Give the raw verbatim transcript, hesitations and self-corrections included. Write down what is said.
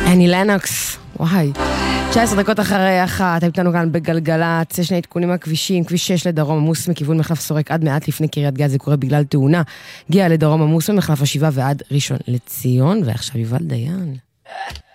אני לנוקס, וואי. תשע עשרה דקות אחרי אחת, הייתנו כאן בגלגלת, שני עדכונים הכבישים, כביש שש לדרום עמוס מכיוון מחלף סורק עד מעט לפני קריית גת, זה קורה בגלל תאונה. הגיע לדרום עמוס ממחלף השבעה ועד ראשון לציון, ועכשיו יובל דיין.